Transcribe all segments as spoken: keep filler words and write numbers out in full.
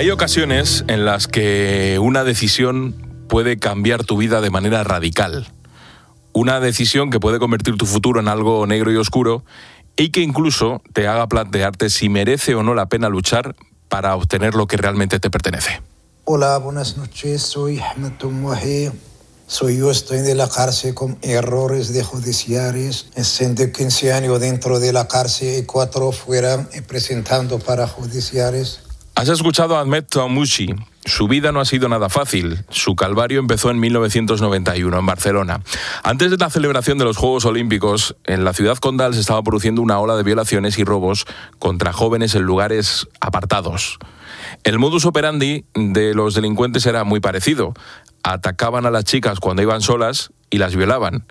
Hay ocasiones en las que una decisión puede cambiar tu vida de manera radical. Una decisión que puede convertir tu futuro en algo negro y oscuro y que incluso te haga plantearte si merece o no la pena luchar para obtener lo que realmente te pertenece. Hola, buenas noches. Soy Ahmed Toumahi. Soy yo, estoy de la cárcel con errores de judiciales. Estuve quince años dentro de la cárcel y cuatro fuera presentando para judiciales. Has escuchado a Ahmed Toumahi. Su vida no ha sido nada fácil. Su calvario empezó en mil novecientos noventa y uno, en Barcelona. Antes de la celebración de los Juegos Olímpicos, en la ciudad condal se estaba produciendo una ola de violaciones y robos contra jóvenes en lugares apartados. El modus operandi de los delincuentes era muy parecido. Atacaban a las chicas cuando iban solas y las violaban.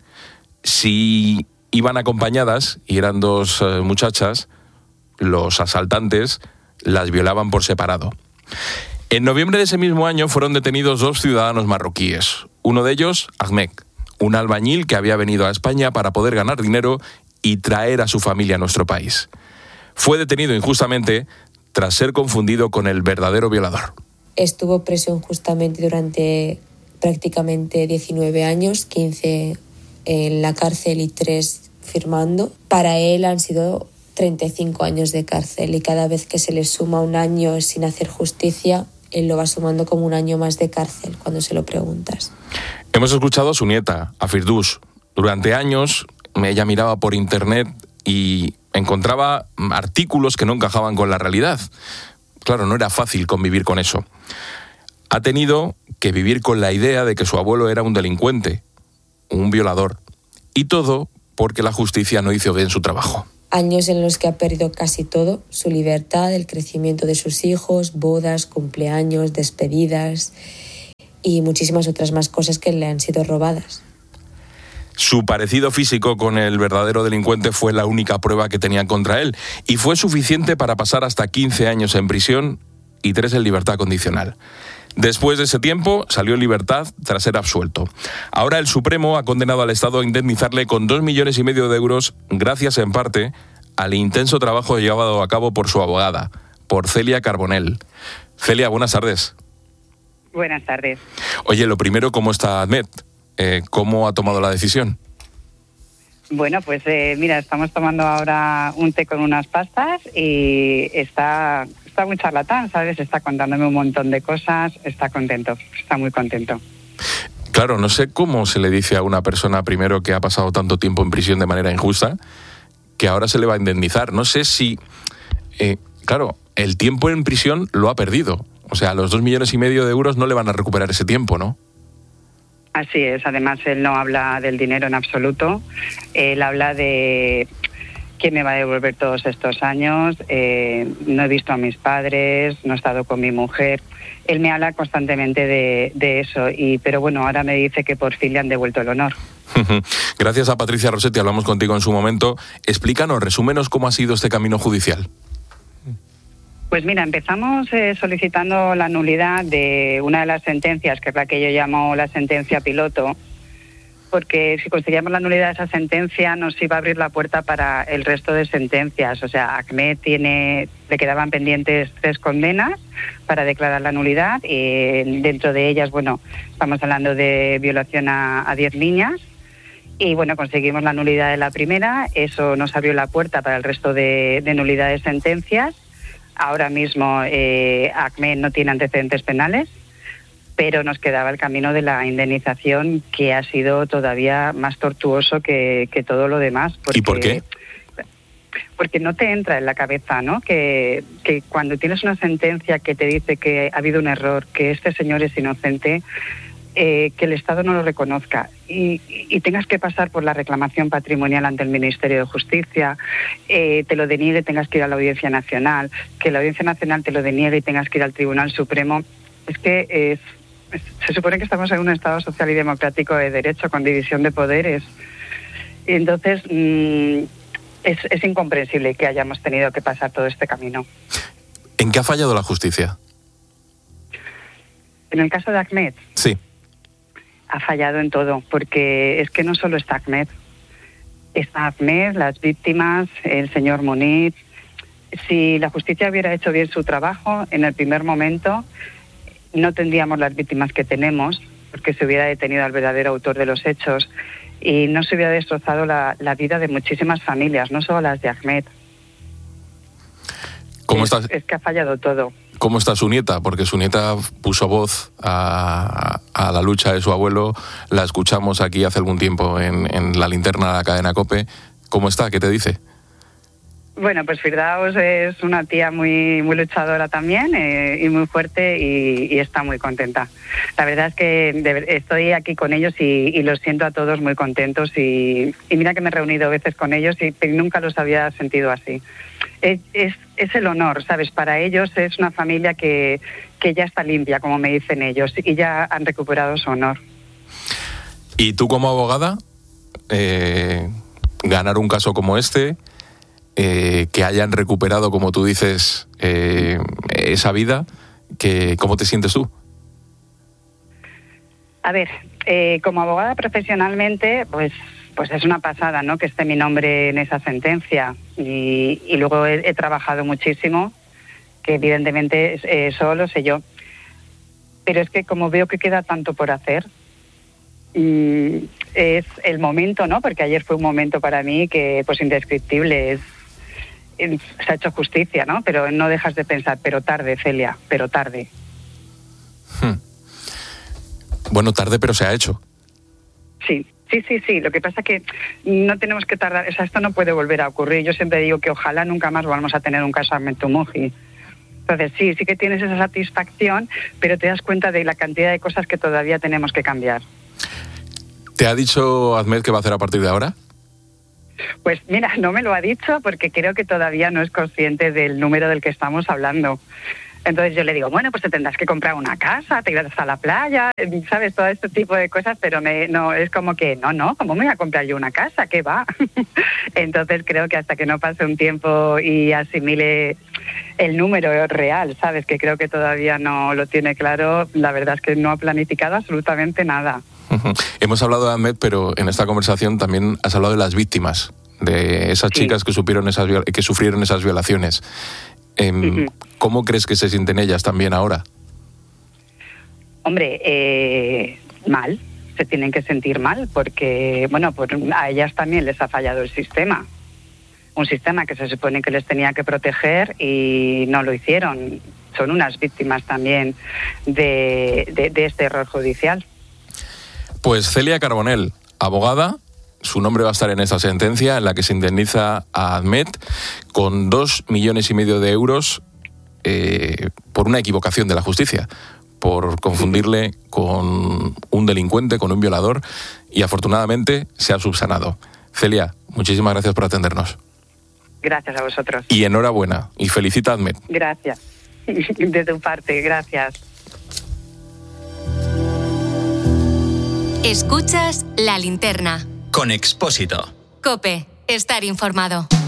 Si iban acompañadas, y eran dos eh, muchachas, los asaltantes las violaban por separado. En noviembre de ese mismo año fueron detenidos dos ciudadanos marroquíes. Uno de ellos, Ahmed, un albañil que había venido a España para poder ganar dinero y traer a su familia a nuestro país. Fue detenido injustamente tras ser confundido con el verdadero violador. Estuvo preso injustamente durante prácticamente diecinueve años, quince en la cárcel y tres firmando. Para él han sido treinta y cinco años de cárcel y cada vez que se le suma un año sin hacer justicia, él lo va sumando como un año más de cárcel cuando se lo preguntas. Hemos escuchado a su nieta, a Firdous. Durante años ella miraba por internet y encontraba artículos que no encajaban con la realidad. Claro, no era fácil convivir con eso. Ha tenido que vivir con la idea de que su abuelo era un delincuente, un violador. Y todo porque la justicia no hizo bien su trabajo. Años en los que ha perdido casi todo, su libertad, el crecimiento de sus hijos, bodas, cumpleaños, despedidas y muchísimas otras más cosas que le han sido robadas. Su parecido físico con el verdadero delincuente fue la única prueba que tenían contra él y fue suficiente para pasar hasta quince años en prisión y tres en libertad condicional. Después de ese tiempo salió en libertad tras ser absuelto. Ahora el Supremo ha condenado al Estado a indemnizarle con dos millones y medio de euros gracias en parte al intenso trabajo llevado a cabo por su abogada, por Celia Carbonell. Celia, buenas tardes. Buenas tardes. Oye, lo primero, ¿cómo está Ahmed? Eh, ¿Cómo ha tomado la decisión? Bueno, pues eh, mira, estamos tomando ahora un té con unas pastas y está... Está muy charlatán, ¿sabes? Está contándome un montón de cosas, está contento, está muy contento. Claro, no sé cómo se le dice a una persona primero que ha pasado tanto tiempo en prisión de manera injusta, que ahora se le va a indemnizar. No sé si, eh, claro, el tiempo en prisión lo ha perdido. O sea, los dos millones y medio de euros no le van a recuperar ese tiempo, ¿no? Así es, además él no habla del dinero en absoluto, él habla de... ¿Quién me va a devolver todos estos años? Eh, no he visto a mis padres, no he estado con mi mujer. Él me habla constantemente de, de eso, y pero bueno, ahora me dice que por fin le han devuelto el honor. Gracias a Patricia Rossetti, hablamos contigo en su momento. Explícanos, resúmenos cómo ha sido este camino judicial. Pues mira, empezamos eh, solicitando la nulidad de una de las sentencias, que es la que yo llamo la sentencia piloto, porque si conseguíamos la nulidad de esa sentencia nos iba a abrir la puerta para el resto de sentencias. O sea, Ahmed tiene, le quedaban pendientes tres condenas para declarar la nulidad y dentro de ellas, bueno, estamos hablando de violación a, a diez niñas y bueno, conseguimos la nulidad de la primera, eso nos abrió la puerta para el resto de, de nulidades de sentencias. Ahora mismo eh, Ahmed no tiene antecedentes penales, pero nos quedaba el camino de la indemnización, que ha sido todavía más tortuoso que, que todo lo demás. Porque, ¿Y por qué? Porque no te entra en la cabeza, ¿no? Que, que cuando tienes una sentencia que te dice que ha habido un error, que este señor es inocente, eh, que el Estado no lo reconozca y, y tengas que pasar por la reclamación patrimonial ante el Ministerio de Justicia, eh, te lo deniegue y tengas que ir a la Audiencia Nacional, que la Audiencia Nacional te lo deniegue y tengas que ir al Tribunal Supremo. Es que es... Se supone que estamos en un Estado social y democrático de derecho, con división de poderes. Y entonces mmm, es, es incomprensible que hayamos tenido que pasar todo este camino. ¿En qué ha fallado la justicia? En el caso de Ahmed. Sí. Ha fallado en todo, porque es que no solo está Ahmed. Está Ahmed, las víctimas, el señor Munir, si la justicia hubiera hecho bien su trabajo en el primer momento, no tendríamos las víctimas que tenemos, porque se hubiera detenido al verdadero autor de los hechos y no se hubiera destrozado la, la vida de muchísimas familias, no solo las de Ahmed. ¿Cómo es, estás? Es que ha fallado todo. ¿Cómo está su nieta? Porque su nieta puso voz a, a la lucha de su abuelo. La escuchamos aquí hace algún tiempo en, en la linterna de la cadena COPE. ¿Cómo está? ¿Qué te dice? Bueno, pues Firdaus es una tía muy muy luchadora también eh, y muy fuerte y, y está muy contenta. La verdad es que de, estoy aquí con ellos y, y los siento a todos muy contentos y, y mira que me he reunido veces con ellos y nunca los había sentido así. Es, es, es el honor, ¿sabes? Para ellos es una familia que, que ya está limpia, como me dicen ellos, y ya han recuperado su honor. ¿Y tú como abogada, eh, ganar un caso como este, eh, que hayan recuperado, como tú dices, eh, esa vida, que, ¿cómo te sientes tú? A ver, eh, como abogada profesionalmente, pues... Pues es una pasada, ¿no?, que esté mi nombre en esa sentencia. Y, y luego he, he trabajado muchísimo, que evidentemente eh, eso lo sé yo. Pero es que como veo que queda tanto por hacer, y es el momento, ¿no?, porque ayer fue un momento para mí que, pues, indescriptible. Es, es, se ha hecho justicia, ¿no?, pero no dejas de pensar, pero tarde, Celia, pero tarde. Hmm. Bueno, tarde, pero se ha hecho. Sí. Sí, sí, sí. Lo que pasa es que no tenemos que tardar. O sea, esto no puede volver a ocurrir. Yo siempre digo que ojalá nunca más volvamos a tener un caso Ahmed Toumoujhi. Entonces, sí, sí que tienes esa satisfacción, pero te das cuenta de la cantidad de cosas que todavía tenemos que cambiar. ¿Te ha dicho Ahmed qué va a hacer a partir de ahora? Pues mira, no me lo ha dicho porque creo que todavía no es consciente del número del que estamos hablando. Entonces yo le digo, bueno, pues te tendrás que comprar una casa, te irás a la playa, ¿sabes? Todo este tipo de cosas, pero me, no es como que, no, no, ¿cómo me voy a comprar yo una casa? ¿Qué va? Entonces creo que hasta que no pase un tiempo y asimile el número real, ¿sabes? Que creo que todavía no lo tiene claro, la verdad es que no ha planificado absolutamente nada. Uh-huh. Hemos hablado de Ahmed, pero en esta conversación también has hablado de las víctimas, de esas Sí. chicas que, supieron esas, que sufrieron esas violaciones. Eh, uh-huh. ¿Cómo crees que se sienten ellas también ahora? Hombre, eh, mal, se tienen que sentir mal porque, bueno, pues a ellas también les ha fallado el sistema. Un sistema que se supone que les tenía que proteger y no lo hicieron. Son unas víctimas también de, de, de este error judicial. Pues Celia Carbonell, abogada. Su nombre va a estar en esa sentencia en la que se indemniza a Ahmed con dos millones y medio de euros eh, por una equivocación de la justicia, por confundirle con un delincuente, con un violador, y afortunadamente se ha subsanado. Celia, muchísimas gracias por atendernos. Gracias a vosotros. Y enhorabuena, y felicita a Ahmed. Gracias. De tu parte, gracias. Escuchas La Linterna. Con Expósito. COPE. Estar informado.